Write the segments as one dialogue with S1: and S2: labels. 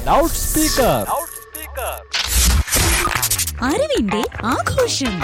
S1: Loud speaker.
S2: അറിവിന്റെ ആഘോഷം.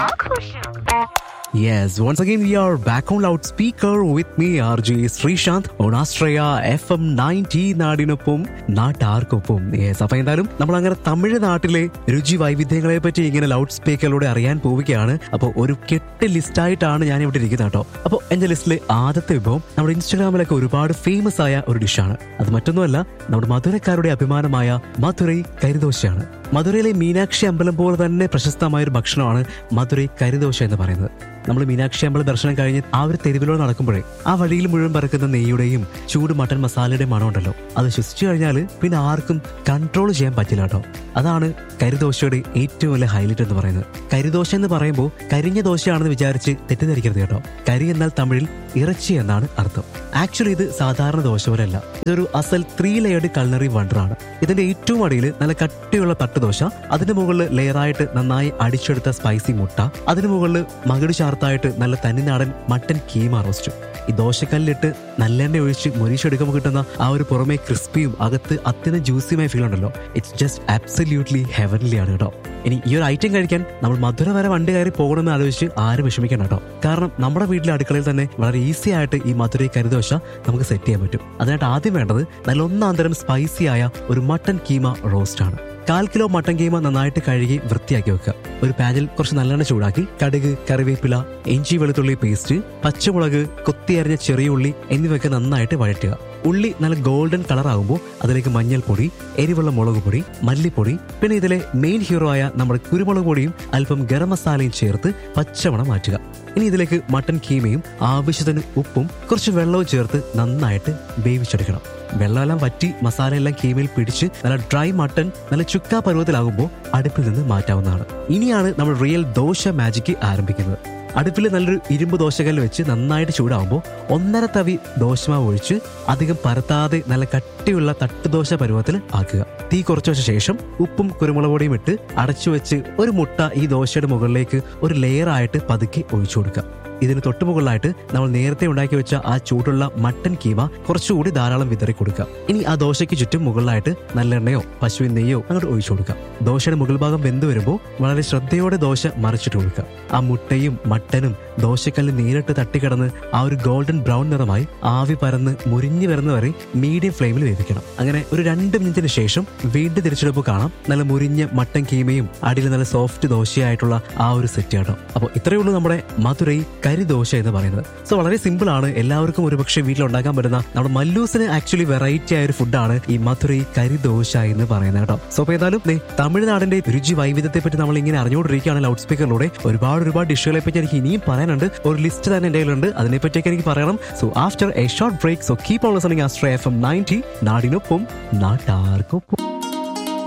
S3: Yes, once again we are back on loudspeaker with me RJ Srishant on Astraya FM 90 നാടിനൊപ്പം നാട്ടാർക്കൊപ്പം. Yes, അപ്പൊ എന്തായാലും നമ്മൾ അങ്ങനെ തമിഴ്നാട്ടിലെ രുചി വൈവിധ്യങ്ങളെ പറ്റി ഇങ്ങനെ ലൗഡ് സ്പീക്കറിലൂടെ അറിയാൻ പോവുകയാണ്. അപ്പോൾ ഒരു കെട്ട് ലിസ്റ്റ് ആയിട്ടാണ് ഞാൻ ഇവിടെ ഇരിക്കുന്നത് കേട്ടോ. അപ്പോൾ എന്റെ ലിസ്റ്റിലെ ആദ്യത്തെ വിഭവം നമ്മുടെ ഇൻസ്റ്റാഗ്രാമിലൊക്കെ ഒരുപാട് ഫേമസ് ആയ ഒരു ഡിഷാണ്. അത് മറ്റൊന്നുമല്ല, നമ്മുടെ മധുരക്കാരുടെ അഭിമാനമായ മധുരൈ കരിദോശയാണ്. മധുരയിലെ മീനാക്ഷി അമ്പലം പോലെ തന്നെ പ്രശസ്തമായ ഒരു ഭക്ഷണമാണ് മധുരൈ കരിദോശ എന്ന് പറയുന്നത്. നമ്മൾ മീനാക്ഷി അമ്പലം ദർശനം കഴിഞ്ഞ് ആ ഒരു തെരുവിലൂടെ നടക്കുമ്പോഴേ ആ വഴിയിൽ മുഴുവൻ പറക്കുന്ന നെയ്യുടെയും ചൂട് മട്ടൻ മസാലയുടെയും മണം ഉണ്ടല്ലോ, അത് ശ്വസിച്ചു കഴിഞ്ഞാൽ പിന്നെ ആർക്കും കൺട്രോൾ ചെയ്യാൻ പറ്റില്ല കേട്ടോ. അതാണ് കരിദോശയുടെ ഏറ്റവും വലിയ ഹൈലൈറ്റ് എന്ന് പറയുന്നത്. കരിദോശ എന്ന് പറയുമ്പോൾ കരിഞ്ഞ ദോശയാണെന്ന് വിചാരിച്ച് തെറ്റിദ്ധരിക്കരുത് കേട്ടോ. കരി എന്നാൽ തമിഴിൽ ഇറച്ചി എന്നാണ് അർത്ഥം. ആക്ച്വലി ഇത് സാധാരണ ദോശ പോലെയല്ല, ഇതൊരു അസൽ 3 ലെയർഡ് കൾണറി വണ്ടറാണ്. ഇതിന്റെ ഏറ്റവും അടിയിൽ നല്ല കട്ടിയുള്ള തട്ടുദോശ, അതിന് മുകളിൽ ലെയറായിട്ട് നന്നായി അടിച്ചെടുത്ത സ്പൈസി മുട്ട, അതിന് മുകളിൽ മകിട് ചാർത്തായിട്ട് നല്ല തനിനാടൻ മട്ടൻ കീമ റോസ്റ്റ്. ഈ ദോശക്കല്ലിട്ട് നല്ലെണ്ണ ഒഴിച്ച് മുരിച്ചെടുക്കുമ്പോൾ കിട്ടുന്ന ആ ഒരു പുറമെ ക്രിസ്പിയും അകത്ത് അത്യന്തം ജ്യൂസിയുമായ ഫീൽ ഉണ്ടല്ലോ, ഇറ്റ്സ് ജസ്റ്റ് ആബ്സല്യൂട്ട്ലി ഹെവൻലി ആണ് കേട്ടോ. ഇനി ഈ ഒരു ഐറ്റം കഴിക്കാൻ നമ്മൾ മധുര വരെ വണ്ടി കയറി പോകണമെന്ന് ആലോചിച്ച് ആരും വിഷമിക്കണം കേട്ടോ. കാരണം നമ്മുടെ വീട്ടിലെ അടുക്കളയിൽ തന്നെ വളരെ ഈസി ആയിട്ട് ഈ മധുരൈ കരിദോശ നമുക്ക് സെറ്റ് ചെയ്യാൻ പറ്റും. അതിനായിട്ട് ആദ്യം വേണ്ടത് നല്ല ഒന്നാന്തരം സ്പൈസി ആയ ഒരു മട്ടൻ കീമ റോസ്റ്റ് ആണ്. 1/4 കിലോ മട്ടൻ കീമ നന്നായിട്ട് കഴുകി വൃത്തിയാക്കി വെക്കുക. ഒരു പാനിൽ കുറച്ച് നല്ലെണ്ണ ചൂടാക്കി കടുക്, കറിവേപ്പില, ഇഞ്ചി വെളുത്തുള്ളി പേസ്റ്റ്, പച്ചമുളക്, കൊത്തിയരിഞ്ഞ ചെറിയ ഉള്ളി എന്നിവയൊക്കെ നന്നായിട്ട് വഴറ്റുക. ഉള്ളി നല്ല ഗോൾഡൻ കളർ ആകുമ്പോൾ അതിലേക്ക് മഞ്ഞൾപ്പൊടി, എരിവുള്ള മുളക് പൊടി, മല്ലിപ്പൊടി, പിന്നെ ഇതിലെ മെയിൻ ഹീറോ ആയ നമ്മുടെ കുരുമുളക് പൊടിയും അല്പം ഗരം മസാലയും ചേർത്ത് പച്ചമണം മാറ്റുക. ഇനി ഇതിലേക്ക് മട്ടൻ കീമയും ആവശ്യത്തിന് ഉപ്പും കുറച്ച് വെള്ളവും ചേർത്ത് നന്നായിട്ട് വേവിച്ചെടുക്കണം. വെള്ളമെല്ലാം വറ്റി മസാലയെല്ലാം കീമയിൽ പിടിച്ച് നല്ല ഡ്രൈ മട്ടൻ നല്ല ചുക്കാ പരുവത്തിലാകുമ്പോൾ അടുപ്പിൽ നിന്ന് മാറ്റാവുന്നതാണ്. ഇനിയാണ് നമ്മൾ റിയൽ ദോശ മാജിക് ആരംഭിക്കുന്നത്. അടുപ്പിൽ നല്ലൊരു ഇരുമ്പ് ദോശക്കല്ല് വെച്ച് നന്നായിട്ട് ചൂടാവുമ്പോൾ 1.5 തവി ദോശമാവ് ഒഴിച്ച് അധികം പരത്താതെ നല്ല കട്ടിയുള്ള തട്ടുദോശ പരുവത്തിൽ ആക്കുക. തീ കുറച്ച് വെച്ച ശേഷം ഉപ്പും കുരുമുളക് പൊടിയും ഇട്ട് അടച്ചു വെച്ച് ഒരു മുട്ട ഈ ദോശയുടെ മുകളിലേക്ക് ഒരു ലെയറായിട്ട് പതുക്കെ ഒഴിച്ചു കൊടുക്കുക. ഇതിന് തൊട്ടുമുകളിലായിട്ട് നമ്മൾ നേരത്തെ ഉണ്ടാക്കി വെച്ച ആ ചൂടുള്ള മട്ടൻ കീമ കുറച്ചുകൂടി ധാരാളം വിതറി കൊടുക്കുക. ഇനി ആ ദോശയ്ക്ക് ചുറ്റും മുകളിലായിട്ട് നല്ലെണ്ണയോ പശുവിൻ നെയ്യോ അങ്ങോട്ട് ഒഴിച്ചു കൊടുക്കുക. ദോശയുടെ മുകൾ ഭാഗം വെന്ത് വരുമ്പോൾ വളരെ ശ്രദ്ധയോടെ ദോശ മറിച്ചിട്ട് കൊടുക്കുക. ആ മുട്ടയും മട്ടനും ദോശക്കല്ല് നേരിട്ട് തട്ടിക്കിടന്ന് ആ ഒരു ഗോൾഡൻ ബ്രൗൺ നിറമായി ആവി പരന്ന് മുരിഞ്ഞു വരുന്നവരെ മീഡിയം ഫ്ലെയിമിൽ വേവിക്കണം. അങ്ങനെ ഒരു 2 മിനിറ്റിന് ശേഷം വീണ്ടും തിരിച്ചെടുപ്പ് കാണാം. നല്ല മുരിഞ്ഞ മട്ടൻ കീമയും അടിയിൽ നല്ല സോഫ്റ്റ് ദോശയായിട്ടുള്ള ആ ഒരു സെറ്റ് ആട്ടോ. അപ്പോൾ ഇത്രയേ ഉള്ളൂ നമ്മുടെ മധുരൈ കരിദോശ എന്ന് പറയുന്നത്. സോ വളരെ സിമ്പിൾ ആണ്, എല്ലാവർക്കും ഒരുപക്ഷെ വീട്ടിൽ ഉണ്ടാക്കാൻ പറ്റുന്ന നമ്മുടെ മല്ലൂസിന് ആക്ച്വലി വെറൈറ്റി ആയ ഒരു ഫുഡാണ് ഈ മധുരൈ കരിദോശ എന്ന് പറയുന്നത് കേട്ടോ. സോ അപ്പോൾ ഏതായാലും തമിഴ്നാടിന്റെ രുചി വൈവിധ്യത്തെ പറ്റി നമ്മൾ ഇങ്ങനെ അറിഞ്ഞുകൊണ്ടിരിക്കുകയാണ് ലൗഡ് സ്പീക്കറിലൂടെ. ഒരുപാട് ഡിഷുകളെ പറ്റി എനിക്ക് ഇനിയും പറയാനുണ്ട്. ഒരു ലിസ്റ്റ് തന്നെ എന്റെ കയ്യിലുണ്ട്, അതിനെപ്പറ്റിയൊക്കെ എനിക്ക് പറയണം. So after A short break, so keep on listening ആസ്ട്രയ FM 90 നാടിനൊപ്പം നാട്ടാർക്കൊപ്പം.